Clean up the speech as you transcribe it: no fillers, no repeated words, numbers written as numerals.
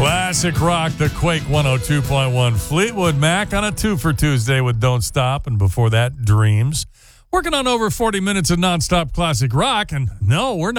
Classic rock, the Quake 102.1. Fleetwood Mac on a 2 for Tuesday with Don't Stop, and before that, Dreams. Working on over 40 minutes of nonstop classic rock, and no, we're not.